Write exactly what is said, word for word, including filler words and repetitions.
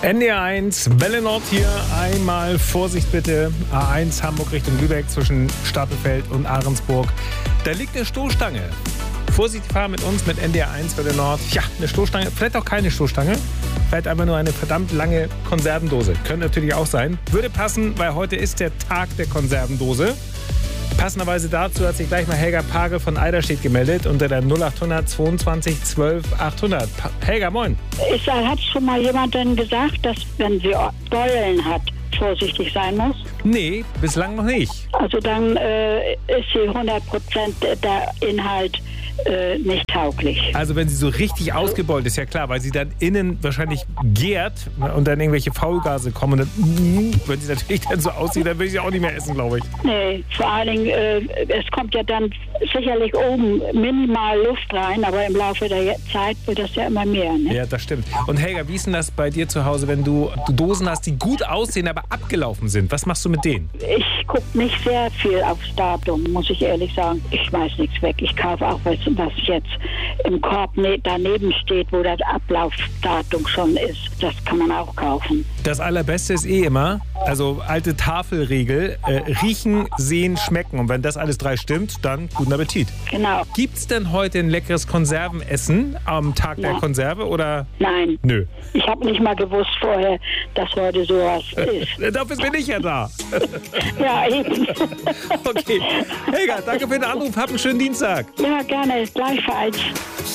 N D R eins, Welle Nord hier. Einmal Vorsicht bitte. A eins Hamburg Richtung Lübeck zwischen Stapelfeld und Ahrensburg. Da liegt eine Stoßstange. Vorsichtig fahren mit uns mit N D R eins, Welle Nord. Ja, eine Stoßstange. Vielleicht auch keine Stoßstange. Vielleicht einfach nur eine verdammt lange Konservendose. Könnte natürlich auch sein. Würde passen, weil heute ist der Tag der Konservendose. Passenderweise dazu hat sich gleich mal Helga Pagel von Eiderstedt gemeldet unter der null achthundert zweiundzwanzig zwölf achthundert. Pa- Helga, moin. Ist, hat schon mal jemand denn gesagt, dass wenn sie Beulen hat, vorsichtig sein muss? Nee, bislang noch nicht. Also dann äh, ist sie hundert Prozent der Inhalt äh, nicht tauglich. Also wenn sie so richtig ausgebeult ist, ja klar, weil sie dann innen wahrscheinlich gärt und dann irgendwelche Faulgase kommen. Und dann, wenn sie natürlich dann so aussieht, dann will ich sie auch nicht mehr essen, glaube ich. Nee, vor allen Dingen, äh, es kommt ja dann sicherlich oben minimal Luft rein, aber im Laufe der Zeit wird das ja immer mehr. Ne? Ja, das stimmt. Und Helga, wie ist denn das bei dir zu Hause, wenn du Dosen hast, die gut aussehen, aber abgelaufen sind? Was machst du mit denen? Ich gucke nicht sehr viel aufs Datum, muss ich ehrlich sagen. Ich schmeiß nichts weg. Ich kaufe auch was, was jetzt im Korb ne- daneben steht, wo das Ablaufdatum schon ist. Das kann man auch kaufen. Das Allerbeste ist eh immer, also alte Tafelregel, äh, riechen, sehen, schmecken. Und wenn das alles drei stimmt, dann guten Appetit. Genau. Gibt's denn heute ein leckeres Konservenessen am Tag der Ja. Konserve oder? Nein. Nö. Ich habe nicht mal gewusst vorher, dass heute sowas ist. Dafür bin ich ja da. Ja, eben. Okay. Helga, danke für den Anruf. Hab einen schönen Dienstag. Ja, gerne. Gleichfalls.